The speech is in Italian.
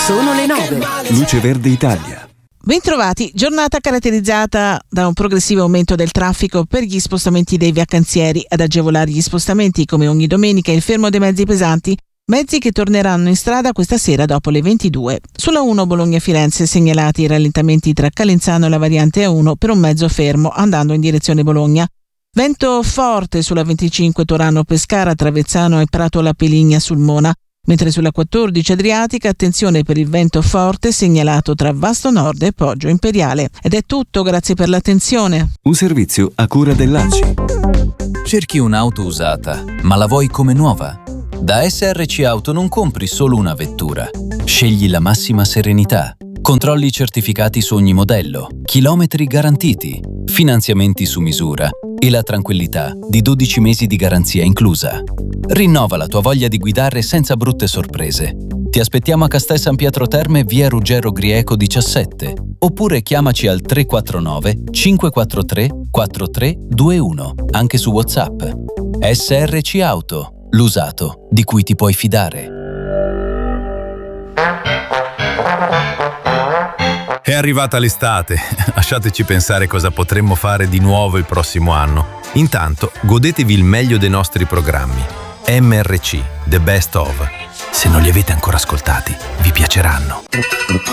Sono le 9. Luce Verde Italia. Bentrovati, giornata caratterizzata da un progressivo aumento del traffico per gli spostamenti dei vacanzieri. Ad agevolare gli spostamenti, come ogni domenica, il fermo dei mezzi pesanti, mezzi che torneranno in strada questa sera dopo le 22. Sulla 1 Bologna-Firenze segnalati i rallentamenti tra Calenzano e la variante A1 per un mezzo fermo andando in direzione Bologna. Vento forte sulla 25 Torano-Pescara tra Avezzano e Prato La Peligna sul Mona, mentre sulla 14 Adriatica attenzione per il vento forte segnalato tra Vasto Nord e Poggio Imperiale. Ed è tutto, grazie per l'attenzione. Un servizio a cura dell'ACI. Cerchi un'auto usata, ma la vuoi come nuova? Da SRC Auto non compri solo una vettura. Scegli la massima serenità. Controlli certificati su ogni modello, chilometri garantiti, finanziamenti su misura e la tranquillità di 12 mesi di garanzia inclusa. Rinnova la tua voglia di guidare senza brutte sorprese. Ti aspettiamo a Castel San Pietro Terme, via Ruggero Grieco 17, oppure chiamaci al 349 543 4321, anche su WhatsApp. SRC Auto, l'usato di cui ti puoi fidare. È arrivata l'estate, lasciateci pensare cosa potremmo fare di nuovo il prossimo anno. Intanto, godetevi il meglio dei nostri programmi. MRC, The Best Of. Se non li avete ancora ascoltati, vi piaceranno.